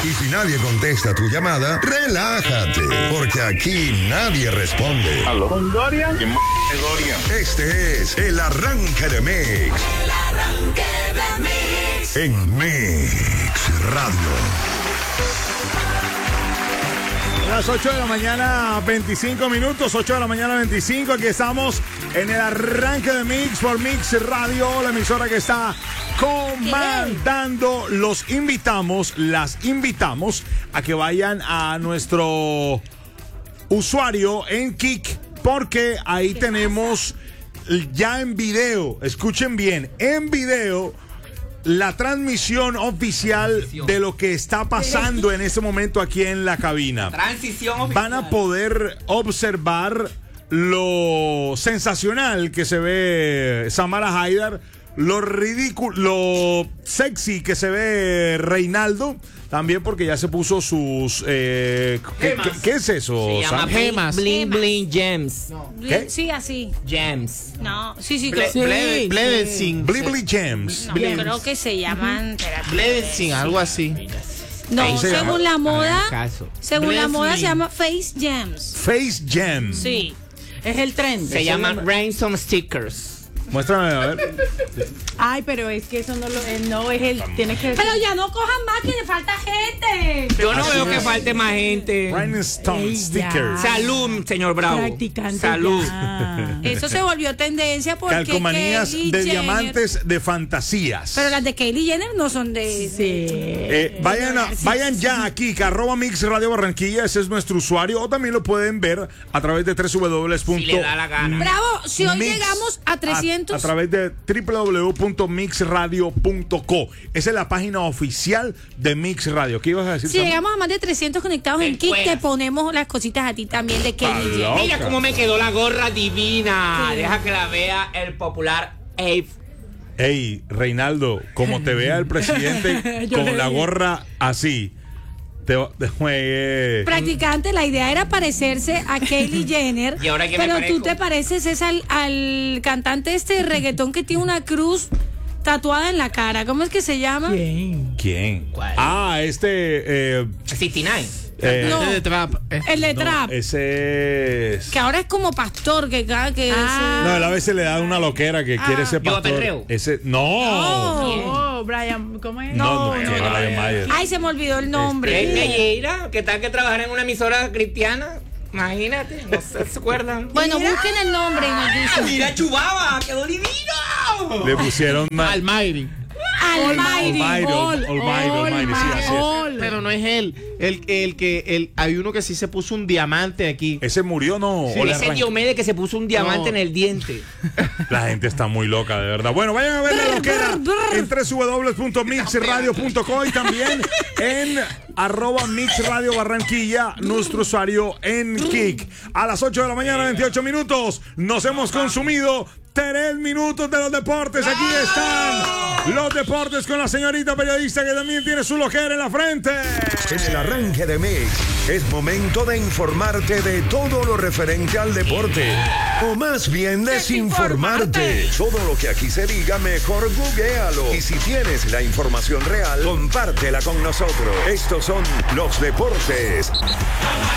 Y si nadie contesta tu llamada, relájate, porque aquí nadie responde. ¿Aló? ¿Con Dorian? ¿Quién es Dorian? Este es el arranque de Mix. El arranque de Mix. En Mix Radio. Las 8 de la mañana, 25 minutos, 8 de la mañana, 25. Aquí estamos en el arranque de Mix por Mix Radio, la emisora que está comandando. Las invitamos a que vayan a nuestro usuario en Kik, porque ahí tenemos ya en video, escuchen bien, en video, la transmisión oficial de lo que está pasando en este momento aquí en la cabina. Transición oficial. Van a poder observar lo sensacional que se ve Samara Haidar, lo ridículo, lo sexy que se ve Reinaldo, también porque ya se puso sus ¿qué es eso? Se llama Gemas. Bling Bling Gems. ¿Qué? Sí, así. Gems. No, sí. Bledesing. Blibli Gems. No, yo creo que se llaman. Bledesing, algo así. No, Ahí se llama. según la moda. Caso. Según la moda se Bling. llama Face Gems. Face Gem. Sí. Es el trend. Se llaman Ransom Stickers. Muéstrame, a ver. Ay, pero es que eso no no es el. Tienes que. Pero ya no cojan más, que le falta gente. Yo no veo que falte más gente. Rhinestone Ey, Stickers. ya. Salud, señor Bravo. Practicante. Salud. ya. Eso se volvió tendencia porque Calcomanías Kylie de Jenner- diamantes de fantasías. Pero las de Kylie Jenner no son de. Sí. Vayan ya aquí, que @, Mix Radio Barranquilla, ese es nuestro usuario, o también lo pueden ver a través de www. Si le da la gana. Bravo, si hoy Mix- llegamos a 300. a través de www.mixradio.co. Esa es la página oficial de Mix Radio. ¿Qué ibas a decir, Si Sam? llegamos a más de 300 conectados Te en Kik, cuelas. te ponemos las cositas a ti también de Kylie Está Jenner. Mira cómo me quedó la gorra divina. Sí. Deja que la vea el popular Abe. Ey, Reinaldo, como te vea el presidente Yo con le la dije. gorra así, Practicante, la idea era parecerse a Kylie Jenner. ¿Y ahora qué me pero parezco? tú te pareces es al cantante este de reggaetón que tiene una cruz tatuada en la cara. ¿Cómo es que se llama? Bien. ¿Quién? ¿Cuál? Ah, 69. No. de trap. El de trap. Ese es... Que ahora es como pastor, que cada que No, él a veces le da una loquera que quiere ser ¿Yo pastor. Perreo? Ese, no. Oh, Brian, ¿cómo es? No, Brian Mayer. Ay, se me olvidó el nombre. Mira, ¿qué tal que trabajar en una emisora cristiana? Imagínate, no se acuerdan. Bueno, busquen el nombre y nos dicen. Mira, Chubaba, quedó divino. Le pusieron Almighty. Almighty. Almighty, sí, así es. Pero no es él. Hay uno que sí se puso un diamante aquí. Ese murió, no. Sí. O le Ese arrancó. Diomedes que se puso un diamante No. en el diente. La gente está muy loca, de verdad. Bueno, vayan a ver la loquera en www.mixradio.co y también en @Mix Radio Barranquilla, nuestro usuario en Kik. A las 8 de la mañana, 28 minutos, nos hemos consumido 3 minutos de los deportes. Aquí están los deportes con la señorita periodista que también tiene su loquera en la frente. En el arranque de Mix es momento de informarte de todo lo referente al deporte. O más bien desinformarte. Todo lo que aquí se diga, mejor googlealo. Y si tienes la información real, compártela con nosotros. Estos son los deportes. Mamá,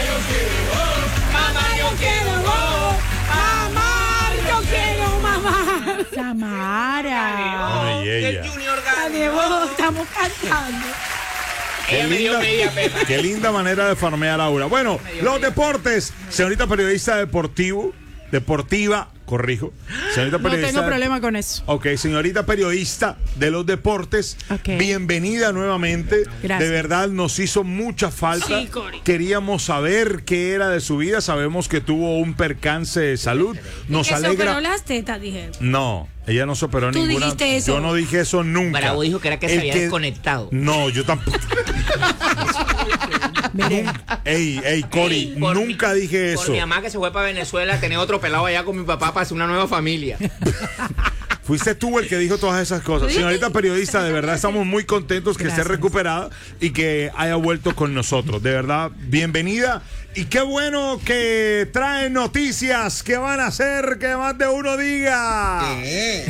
yo quiero gol. Mamá, yo quiero mamá. Samara. Bueno, y ella. El Junior Gana. Diego, estamos cantando. Ella me dio media pepa. Qué linda manera de farmear Aura. Bueno, los deportes. Señorita periodista deportiva, corrijo. Señorita No periodista. tengo problema con eso. Ok, señorita periodista de los deportes, Ok. bienvenida nuevamente. Gracias. De verdad nos hizo mucha falta. Sí, Cori. Queríamos saber qué era de su vida. Sabemos que tuvo un percance de salud. Nos Que se alegra. operó las tetas, dije. No, ella no se operó Tú ninguna. dijiste eso. Yo no dije eso nunca. Bravo dijo que era que se El había desconectado. No, yo tampoco. Mire, Ey, Cori, Por nunca mi- dije Por eso. mi mamá que se fue para Venezuela a tener otro pelado allá con mi papá para hacer una nueva familia. Fuiste tú el que dijo todas esas cosas. Señorita periodista, de verdad estamos muy contentos que esté recuperada y que haya vuelto con nosotros. De verdad, bienvenida. Y qué bueno que traen noticias que van a hacer que más de uno diga.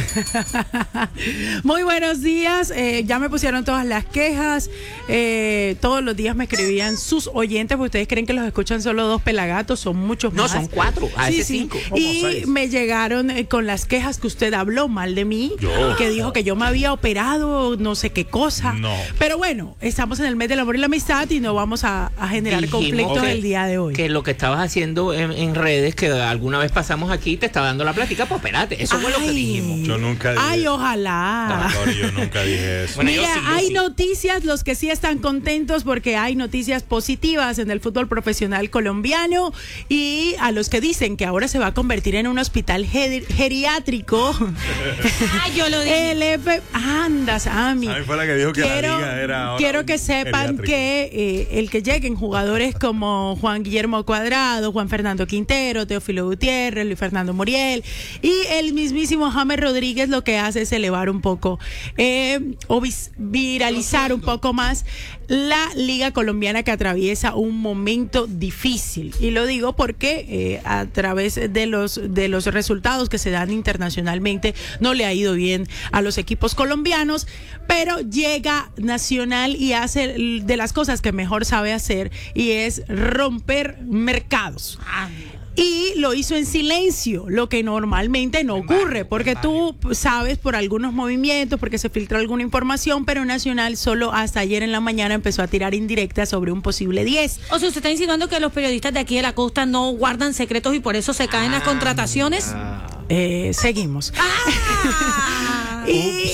Muy buenos días. Ya me pusieron todas las quejas. Todos los días me escribían sus oyentes, porque ustedes creen que los escuchan solo 2 pelagatos, son muchos más. No, son 4, a veces 5. Y 6. me llegaron con las quejas que usted habló mal de mí, que dijo que yo me había operado, no sé qué cosa. No. Pero bueno, estamos en el mes del amor y la amistad y no vamos a generar conflictos el día de hoy. Que lo que estabas haciendo en redes, que alguna vez pasamos aquí, te estaba dando la plática, pues espérate, eso fue lo que dijimos. Yo nunca dije. Ay, ojalá. Yo nunca dije eso. Bueno, Mira, yo sí, yo hay sí. noticias, los que sí están contentos porque hay noticias positivas en el fútbol profesional colombiano, y a los que dicen que ahora se va a convertir en un hospital geriátrico. Ay, yo lo dije. Anda, Sammy. A mí fue la que dijo que la liga era ahora quiero un que sepan geriátrico. que el que lleguen jugadores como Juan Guillermo Cuadrado, Juan Fernando Quintero, Teófilo Gutiérrez, Luis Fernando Muriel y el mismísimo James Rodríguez, lo que hace es elevar un poco o viralizar un poco más la liga colombiana, que atraviesa un momento difícil. Y lo digo porque a través de los resultados que se dan internacionalmente no le ha ido bien a los equipos colombianos, pero llega Nacional y hace de las cosas que mejor sabe hacer, y es romper mercados. Y lo hizo en silencio, lo que normalmente no ocurre, porque tú sabes por algunos movimientos, porque se filtró alguna información, pero Nacional solo hasta ayer en la mañana empezó a tirar indirectas sobre un posible 10. O sea, usted está insinuando que los periodistas de aquí de la costa no guardan secretos y por eso se caen las contrataciones. Seguimos. Ah. Y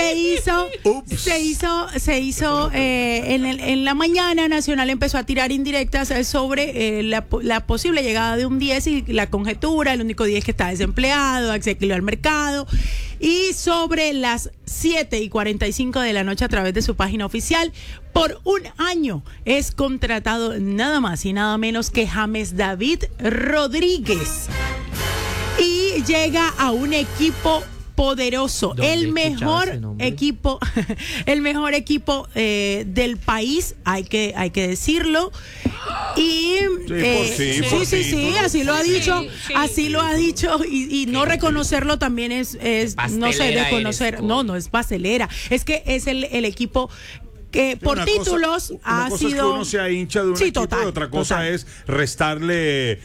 se hizo en la mañana. Nacional empezó a tirar indirectas sobre la posible llegada de un 10 y la conjetura, el único 10 que está desempleado, accesible al mercado. Y sobre las 7:45 de la noche, a través de su página oficial, por un año es contratado nada más y nada menos que James David Rodríguez. Y llega a un equipo poderoso, el mejor equipo del país, hay que decirlo. Y sí, así lo ha dicho, y no reconocerlo también es no sé, desconocer. No es pastelera, es que es el equipo que por títulos ha sido. Es que uno sea hincha de un equipo, total, y otra cosa total. es restarle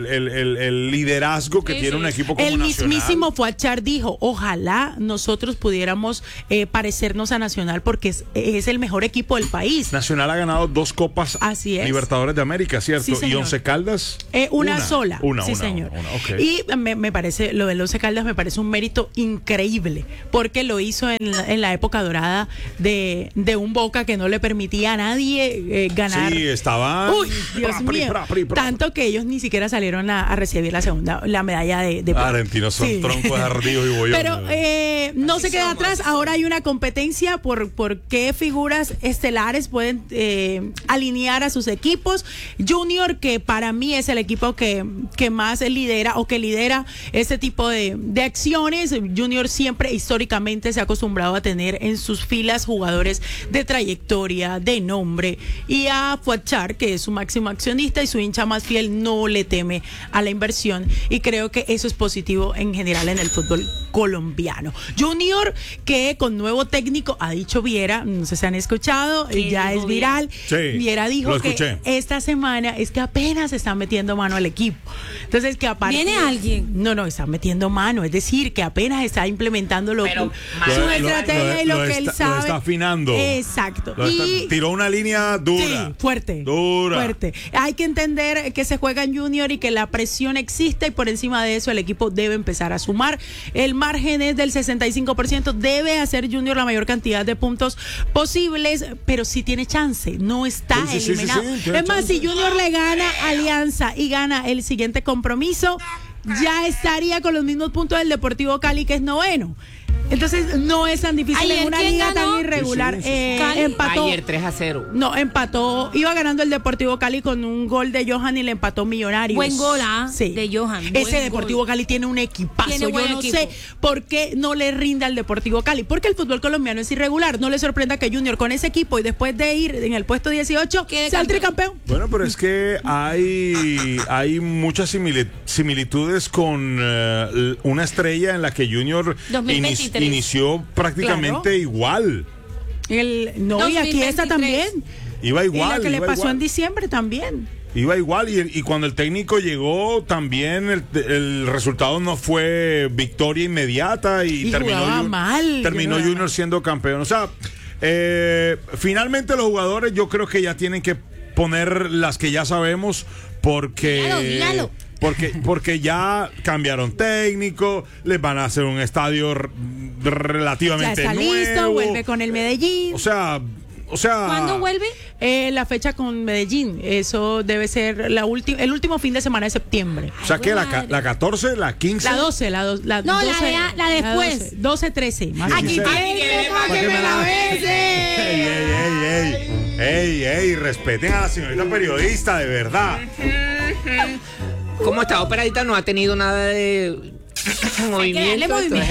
el liderazgo que tiene un equipo como El Nacional. mismísimo Fuachar dijo: ojalá nosotros pudiéramos parecernos a Nacional, porque es el mejor equipo del país. Nacional ha ganado 2 copas Así es. Libertadores de América, ¿cierto? Sí, ¿Y señor. Once Caldas? Una sola. Una, señor. ok. Y me parece, lo del Once Caldas me parece un mérito increíble, porque lo hizo en la época dorada de un Boca que no le permitía a nadie ganar. Sí, estaban. Uy, Dios mío. Tanto que ellos ni siquiera salieron a recibir la medalla de plata. Argentinos son troncos ardidos y bollones. Pero no se queda atrás. Ahora hay una competencia por qué figuras estelares pueden alinear a sus equipos. Junior, que para mí es el equipo que más lidera o que lidera este tipo de acciones. Junior siempre históricamente se ha acostumbrado a tener en sus filas jugadores de trayectoria, de nombre, y a Fuachar, que es su máximo accionista y su hincha más fiel, no le teme a la inversión, y creo que eso es positivo en general en el fútbol colombiano. Junior, que con nuevo técnico, ha dicho Viera, no sé si han escuchado, ya es viral. Sí, Viera dijo lo que escuché. esta semana es que apenas está metiendo mano al equipo. Entonces, que aparte ¿Viene alguien? No, está metiendo mano, es decir, que apenas está implementando su estrategia y lo que él sabe. Lo está afinando. Exacto. Y tiró una línea dura. sí, fuerte. Dura. Fuerte. Hay que entender que se juega en Junior y que la presión existe, y por encima de eso el equipo debe empezar a sumar. El margen es del 65%. Debe hacer Junior la mayor cantidad de puntos posibles, pero sí tiene chance. No está Sí, eliminado. tiene Es más, chance. si Junior le gana a Alianza y gana el siguiente compromiso, ya estaría con los mismos puntos del Deportivo Cali, que es noveno. Entonces no es tan difícil Ayer, en una ¿quién liga ganó? tan irregular. Cali. Empató. Ayer 3-0. No, empató. Iba ganando el Deportivo Cali con un gol de Johan y le empató Millonarios. Buen gol, Sí. de Johan. Ese Buen Deportivo gol. Cali tiene un equipazo. Tiene Yo buen no equipo. sé por qué no le rinda al Deportivo Cali. Porque el fútbol colombiano es irregular. No le sorprenda que Junior con ese equipo y después de ir en el puesto 18 Quede sea el campeón. tricampeón. Bueno, pero es que hay muchas similitudes con una estrella en la que Junior 2023. inició prácticamente Claro. igual. No, y aquí está 2023. también. Iba Y igual. la que le iba pasó igual. en diciembre también. Iba igual y cuando el técnico llegó también el resultado no fue victoria inmediata y jugaba mal. terminó Jugaba Junior siendo campeón. O sea, finalmente los jugadores yo creo que ya tienen que poner las que ya sabemos porque... Dígalo. Porque ya cambiaron técnico, les van a hacer un estadio Ya relativamente está nuevo. listo, vuelve con el Medellín. O sea, ¿Cuándo vuelve? La fecha con Medellín, eso debe ser el último fin de semana de septiembre. O sea que Madre. la 14, la 15. La 12, la 12. No, la después. 12, 13. Más Aquí o menos. tiene para que me la bese. ¡Ey! Respeten a la señorita periodista, de verdad. Como está operadita, no ha tenido nada de movimiento.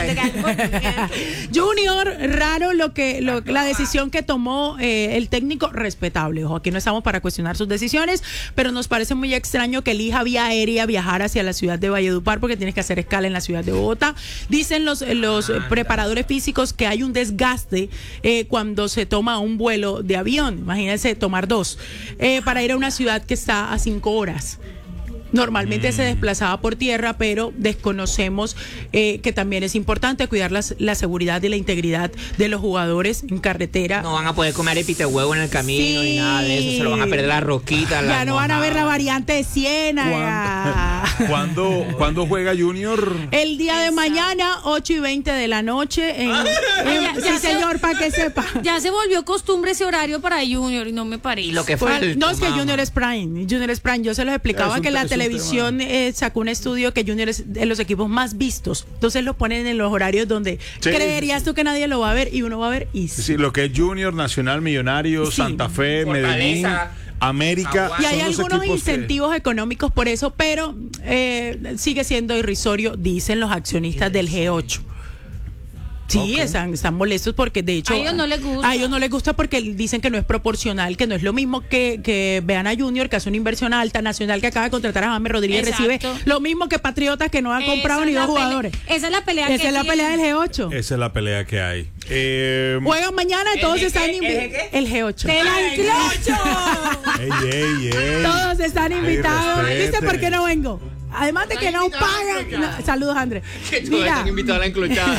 Junior, raro la decisión que tomó el técnico, respetable. Ojo, aquí no estamos para cuestionar sus decisiones, pero nos parece muy extraño que elija vía aérea viajar hacia la ciudad de Valledupar porque tienes que hacer escala en la ciudad de Bogotá. Dicen los preparadores físicos que hay un desgaste cuando se toma un vuelo de avión. Imagínense tomar 2 para ir a una ciudad que está a 5 horas. Normalmente se desplazaba por tierra, pero desconocemos que también es importante cuidar la seguridad y la integridad de los jugadores en carretera. No van a poder comer epite huevo en el camino ni nada de eso. Se lo van a perder las roquitas. Ya no van a ver la variante de Ciénaga. ¿Cuándo juega Junior? El día de mañana, 8:20 de la noche. Sí, señor, para que sepa. Ya se volvió costumbre ese horario para Junior y no me parece. Y lo que Pues, falta. no, es que mamá. Junior es Prime. Junior es Prime. Yo se los explicaba que la televisión sacó un estudio que Junior es de los equipos más vistos. Entonces lo ponen en los horarios donde creerías tú que nadie lo va a ver y uno va a ver y Sí, lo que es Junior, Nacional, Millonarios, Sí. Santa Fe, Fortaleza, Medellín, América. Aguante. Y hay son los algunos equipos que- incentivos económicos por eso, pero sigue siendo irrisorio, dicen los accionistas del G8. Sí, están molestos porque de hecho A ellos no les gusta. A ellos no les gusta porque dicen que no es proporcional, que no es lo mismo que vean a Junior, que hace una inversión alta, Nacional que acaba de contratar a James Rodríguez, recibe Exacto. lo mismo que Patriotas que no ha comprado Esa ni es dos la jugadores. Esa es la pelea Esa es la pelea del G8. Esa es la pelea que hay. Juegan mañana, todos G están qué? el G8. ¡El anclocho! Ey. Todos están invitados. respete. ¿Viste por qué no vengo? Además de que no pagan. No, saludos, Andrés. Que todos están invitados a la enclochada.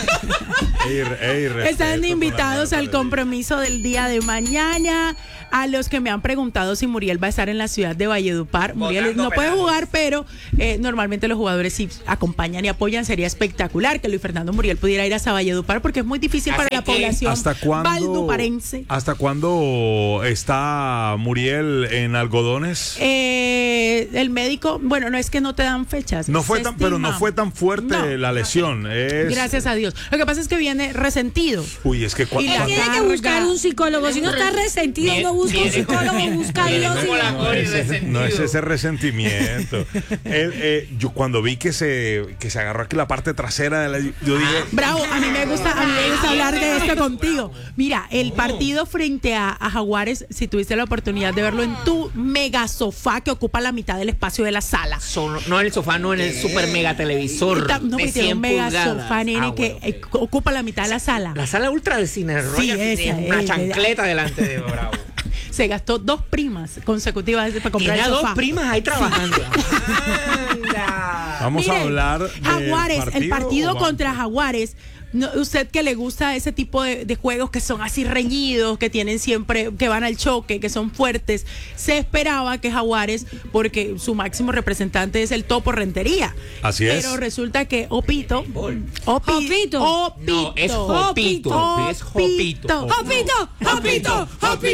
Están invitados al compromiso del día de mañana. A los que me han preguntado si Muriel va a estar en la ciudad de Valledupar. Muriel no puede jugar, pero normalmente los jugadores sí acompañan y apoyan. Sería espectacular que Luis Fernando Muriel pudiera ir hasta Valledupar porque es muy difícil para Así la que, población valduparense. ¿Hasta cuándo está Muriel en algodones? El médico, bueno, no es que no te dan fechas. No fue se tan, pero no estima. fue tan fuerte No. la lesión. Gracias a Dios. Lo que pasa es que viene resentido. Uy, es que Y la Él tiene que carga. buscar un psicólogo. Si no está resentido, no busca un psicólogo, busca a Dios. Como la Cori no resentido. es ese resentimiento. Yo cuando vi que se agarró aquí la parte trasera de la, yo dije, Bravo, a mí me gusta hablar de esto contigo. Mira, el partido frente a Jaguares, si tuviste la oportunidad de verlo en tu mega sofá que ocupa la mitad del espacio de la sala. No en el sofá, no en el super mega televisor. No, de pero tiene 100 un mega pulgadas. sofá, nene, Ah, que bueno. ocupa la mitad de la sala. La sala ultra de cine Royal esa, tiene una chancleta delante de Bravo. Se gastó 2 primas consecutivas para comprar Tiene el a sofá. 2 primas ahí trabajando. Anda. vamos Mire, a hablar del Jaguares, el partido ¿o vamos? contra Jaguares. No, usted que le gusta ese tipo de juegos que son así reñidos, que tienen siempre, que van al choque, que son fuertes, se esperaba que Jaguares, porque su máximo representante es el Topo Rentería. Así es. Pero resulta que Opito. Opito. No, es Jopito. Es Jopito. Jopito, Jopito, Jopito,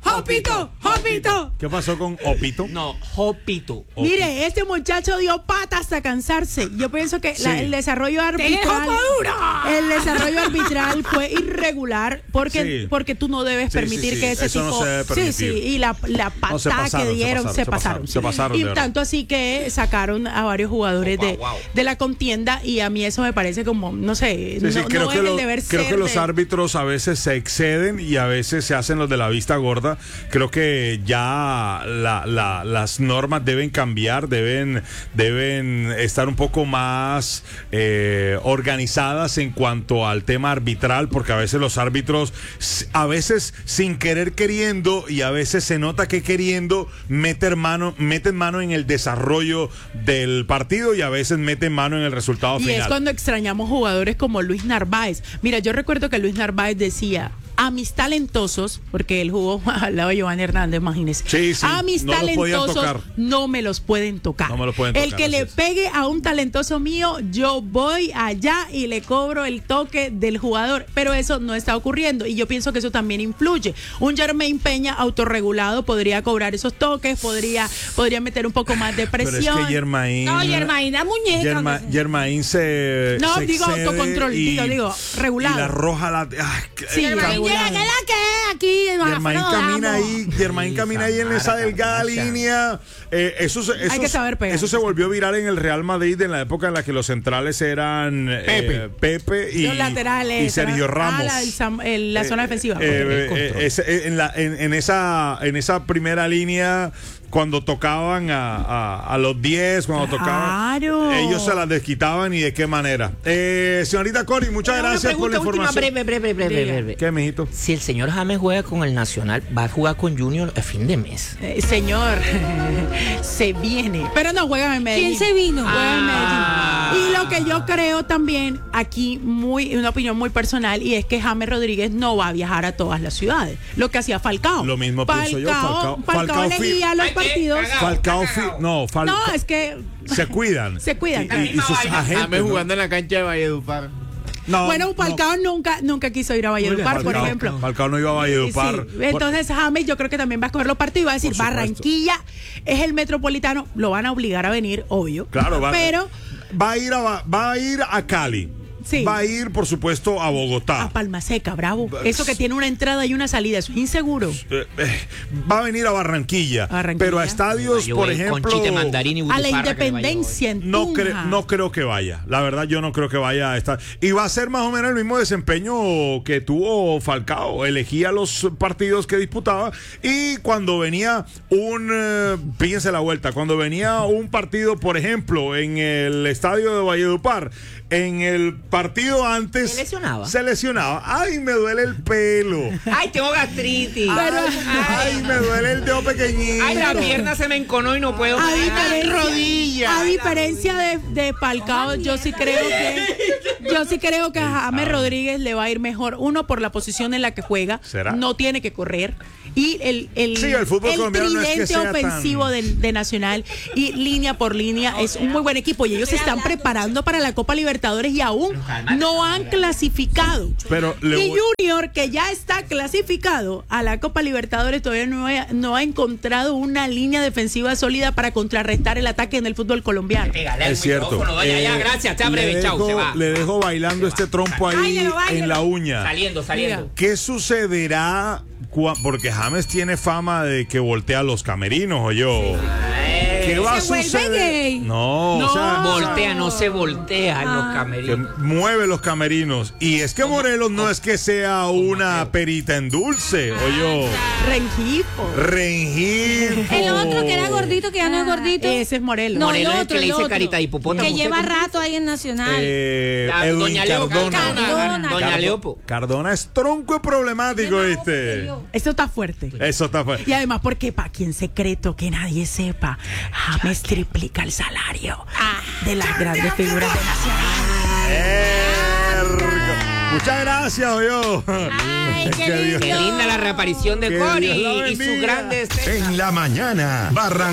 Jopito, Jopito. ¿Qué pasó con Opito? No, Jopito. Mire, este muchacho dio pata hasta cansarse. Yo pienso que Sí. el desarrollo ¡Tiene arbitral, jopo duro! el desarrollo arbitral fue irregular porque, Sí. porque tú no debes Sí, permitir sí, sí. que ese Eso no tipo, se debe permitir. sí, y la No, se patada pasaron, que dieron se pasaron. se pasaron, Y de verdad. tanto así que sacaron a varios jugadores Oh, wow. de la contienda y a mí eso me parece como, no sé, Sí, sí, no, creo no que es el deber creo ser que los de- árbitros a veces se exceden y a veces se hacen los de la vista gorda. Creo que ya las normas deben cambiar, deben estar un poco más organizadas en cuanto al tema arbitral, porque a veces los árbitros, a veces sin querer queriendo y a veces se nota que queriendo, meten mano en el desarrollo del partido y a veces meten mano en el resultado Y final. es cuando extrañamos jugadores como Luis Narváez. Mira, yo recuerdo que Luis Narváez decía: a mis talentosos, porque él jugó al lado de Giovanni Hernández, imagínese. Sí, sí, a mis no los podían talentosos tocar. no me los pueden tocar. No me los pueden El tocar, que así le es. pegue a un talentoso mío, yo voy allá y le cobro el toque del jugador. Pero eso no está ocurriendo y yo pienso que eso también influye. Un Jermaine Peña autorregulado podría cobrar esos toques, podría meter un poco más de Pero presión. es que Germain. No, Germain, la muñeca. Germain se. No, se digo excede autocontrol, digo, regulado. Y la roja la. Ay, Sí, Germain, regulado. llega, ¿qué es la que es aquí? Germain camina ahí, Germain Sí, camina ahí en esa Samara, delgada Camacha. línea. Eso Hay que saber pegar. Eso se volvió viral en el Real Madrid en la época en la que los centrales eran Pepe y, Los laterales. y Sergio Ramos. La zona defensiva. En esa primera línea, cuando tocaban a los 10, cuando tocaban, Claro. ellos se las desquitaban y de qué manera. Señorita Cori, muchas gracias por la información. Breve. ¿Qué, mijito? Si el señor James juega con el Nacional, va a jugar con Junior a fin de mes. Señor, se viene. Pero no, juega en Medellín. ¿Quién se vino? Juega en Medellín. Y lo que yo creo también, aquí una opinión muy personal, y es que James Rodríguez no va a viajar a todas las ciudades. Lo que hacía Falcao. Lo mismo pienso yo, Falcao Falcao elegía los partidos. Falcao, No, es que se cuidan. se cuidan. Y sus agentes. James ¿no? jugando en la cancha de Valledupar. No, Bueno, Falcao nunca quiso ir a Valledupar, por ejemplo. Falcao no iba a Valledupar. Sí, entonces James yo creo que también va a escoger los partidos y va a decir: Por supuesto. Barranquilla es el metropolitano, lo van a obligar a venir, obvio. Claro, pero va a ir a Cali. Sí. Va a ir, por supuesto, a Bogotá. a Palma Seca, bravo. Eso que tiene una entrada y una salida, eso es inseguro. Va a venir a Barranquilla. Barranquilla. Pero a estadios, Yo por voy con ejemplo. chite, mandarín y A la butifarra que le vaya hoy. Independencia en No, Tunja. no creo que vaya. La verdad, yo no creo que vaya a estar. Y va a ser más o menos el mismo desempeño que tuvo Falcao. Elegía los partidos que disputaba. Y cuando venía fíjense la vuelta. Cuando venía un partido, por ejemplo, en el estadio de Valledupar, en el partido antes. Se lesionaba. Ay, me duele el pelo. Ay, tengo gastritis. Ay, me duele el dedo pequeñito. Ay, la pierna se me enconó y no puedo. A diferencia de Falcao, yo sí creo que a James Rodríguez le va a ir mejor. Uno, por la posición en la que juega. ¿Será? No tiene que correr. Y el fútbol colombiano no es que tridente sea ofensivo de Nacional y línea por línea es un muy buen equipo. Y ellos se están preparando para la Copa Libertadores y aún no han clasificado. Pero Y Junior, que ya está clasificado a la Copa Libertadores, todavía no ha encontrado una línea defensiva sólida para contrarrestar el ataque en el fútbol colombiano. Es cierto. Ya, gracias, está breve, chau, se va. Le dejo bailando este trompo ahí Báilelo, báilelo. en la uña. Saliendo. ¿Qué sucederá? Porque James tiene fama de que voltea los camerinos, o yo. ¿Qué va a Se vuelve suceder? gay. No, o sea, Voltea, no se voltea en los que camerinos. mueve los camerinos. Y es que Morelos no es que sea una perita en dulce, o yo. Rengifo. El otro que era gordito, que ya no es gordito. Ese es Morelos. No, Morelos el es el otro, que le el dice otro. carita de hipopótamo. Que lleva rato ahí en Nacional. Edwin Doña Leo Cardona. Doña Leopo. Cardona es tronco y problemático, ¿viste? Eso está fuerte. Eso está fuerte. Y además, porque para quien secreto que nadie sepa, James triplica el salario de las grandes figuras de Nacional. Muchas gracias, yo. Ay, qué Que Dios- Qué linda la reaparición de Que Cori Dios la y su bendiga. grande En la mañana,